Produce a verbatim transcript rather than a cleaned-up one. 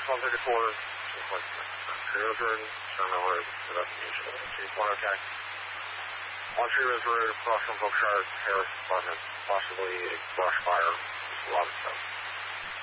one thirty-four, Tree Ridge Road, Sherman Road, investigation. Chief one, okay. On Tree Ridge Road, across from Brookshire Terrace Apartment, possibly a brush fire, Robinson.